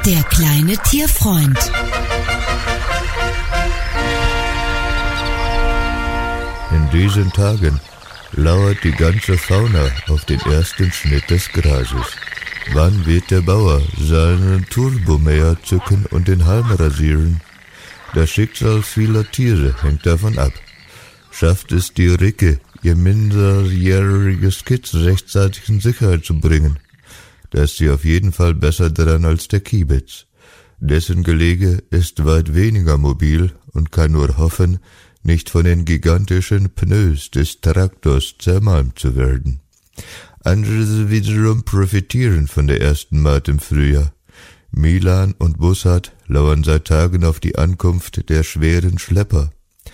Der kleine Tierfreund. In diesen Tagen lauert die ganze Fauna auf den ersten Schnitt des Grases. Wann wird der Bauer seinen Turbomäher zücken und den Halm rasieren? Das Schicksal vieler Tiere hängt davon ab. Schafft es die Ricke, ihr minderjähriges Kitz rechtzeitig in Sicherheit zu bringen? Da ist sie auf jeden Fall besser dran als der Kiebitz. Dessen Gelege ist weit weniger mobil und kann nur hoffen, nicht von den gigantischen Pneus des Traktors zermalmt zu werden. Andere wiederum profitieren von der ersten Maat im Frühjahr. Milan und Bussard lauern seit Tagen auf die Ankunft der schweren Schlepper.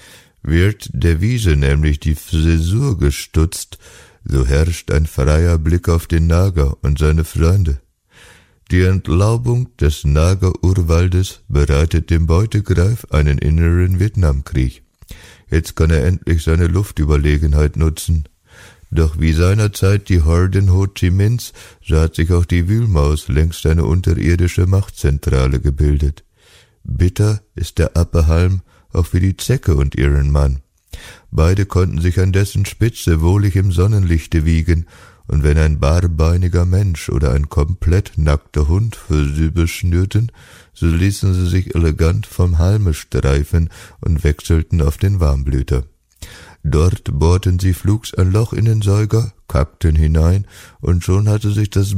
Wird der Wiese nämlich die Zäsur gestutzt, so herrscht ein freier Blick auf den Nager und seine Freunde. Die Entlaubung des Nagerurwaldes bereitet dem Beutegreif einen inneren Vietnamkrieg. Jetzt kann er endlich seine Luftüberlegenheit nutzen. Doch wie seinerzeit die Horden Ho Chi Minhs, so hat sich auch die Wühlmaus längst eine unterirdische Machtzentrale gebildet. Bitter ist der Appehalm auch für die Zecke und ihren Mann. Beide konnten sich an dessen Spitze wohlig im Sonnenlichte wiegen, und wenn ein barbeiniger Mensch oder ein komplett nackter Hund für sie beschnürten, so ließen sie sich elegant vom Halme streifen und wechselten auf den Warmblüter. Dort bohrten sie flugs ein Loch in den Säuger, kackten hinein, und schon hatte sich das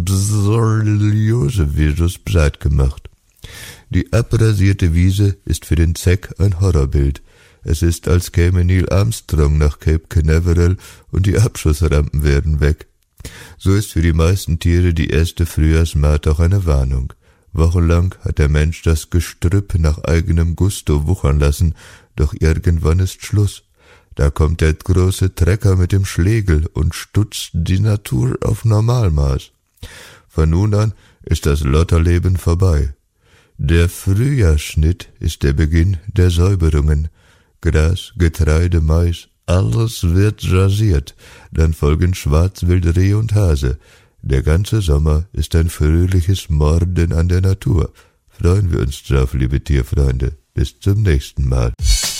Borreliose-Virus breit gemacht. Die abrasierte Wiese ist für den Zeck ein Horrorbild. Es ist, als käme Neil Armstrong nach Cape Canaveral und die Abschussrampen wären weg. So ist für die meisten Tiere die erste Frühjahrsmaat auch eine Warnung. Wochenlang hat der Mensch das Gestrüpp nach eigenem Gusto wuchern lassen, doch irgendwann ist Schluss. Da kommt der große Trecker mit dem Schlegel und stutzt die Natur auf Normalmaß. Von nun an ist das Lotterleben vorbei. Der Frühjahrsschnitt ist der Beginn der Säuberungen. Gras, Getreide, Mais, alles wird rasiert, dann folgen Schwarzwild, Reh und Hase. Der ganze Sommer ist ein fröhliches Morden an der Natur. Freuen wir uns drauf, liebe Tierfreunde. Bis zum nächsten Mal.